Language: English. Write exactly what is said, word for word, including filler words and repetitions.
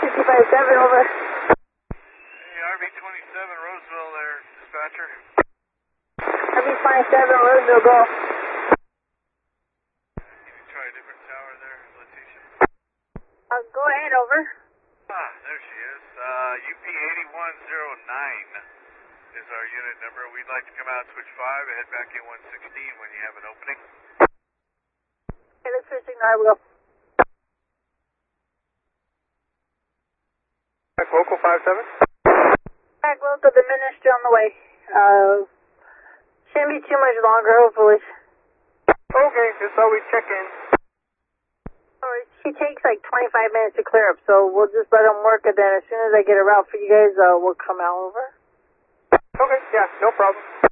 fifty-five seven, over. Hey, R B twenty-seven, Roseville there, dispatcher. R B twenty-seven, Roseville, go. You can try a different tower there, Letitia. Uh, go ahead, over. Ah, there she is. Uh, U P eighty-one oh nine is our unit number. We'd like to come out switch five and head back in one sixteen when you have an opening. Okay, look for a signal, I will. Back local five seven. Back local, the ministry on the way. Uh, shouldn't be too much longer, hopefully. Okay, just thought we'd check in. Alright, she takes like twenty-five minutes to clear up, so we'll just let them work, and then as soon as I get a route for you guys, uh, we'll come out, over. Okay, yeah, no problem.